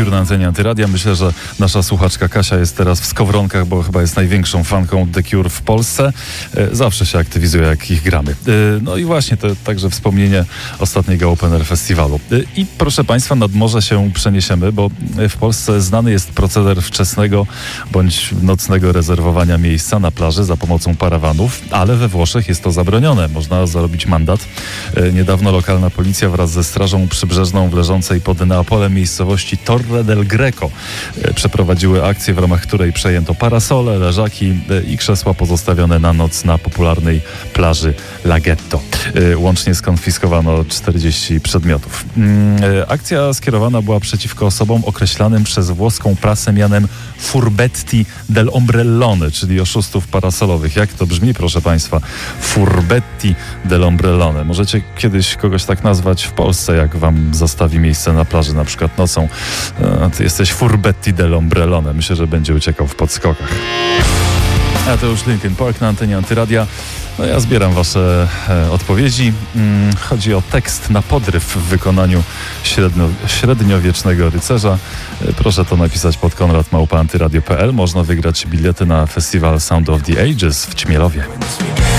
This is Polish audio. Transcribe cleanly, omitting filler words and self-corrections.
Cure na antenie Antyradia. Myślę, że nasza słuchaczka Kasia jest teraz w Skowronkach, bo chyba jest największą fanką The Cure w Polsce. Zawsze się aktywizuje, jak ich gramy. No i właśnie, to także wspomnienie ostatniego Open Air Festiwalu. I proszę Państwa, nad morze się przeniesiemy, bo w Polsce znany jest proceder wczesnego bądź nocnego rezerwowania miejsca na plaży za pomocą parawanów, ale we Włoszech jest to zabronione. Można zarobić mandat. Niedawno lokalna policja wraz ze Strażą Przybrzeżną w leżącej pod Neapolem miejscowości Torre del Greco przeprowadziły akcję, w ramach której przejęto parasole, leżaki i krzesła pozostawione na noc na popularnej plaży Laghetto. Łącznie skonfiskowano 40 przedmiotów. Akcja skierowana była przeciwko osobom określanym przez włoską prasę mianem furbetti del ombrellone, czyli oszustów parasolowych. Jak to brzmi, proszę Państwa? Furbetti del ombrellone. Możecie kiedyś kogoś tak nazwać w Polsce, jak Wam zostawi miejsce na plaży, na przykład nocą. Ty jesteś furbetti del ombrellone. Myślę, że będzie uciekał w podskokach. A to już Linkin Park na antenie Antyradia. No ja zbieram Wasze odpowiedzi. Chodzi o tekst na podryw w wykonaniu średniowiecznego rycerza. Proszę to napisać pod konrad@antyradio.pl. Można wygrać bilety na festiwal Sound of the Ages w Ćmielowie.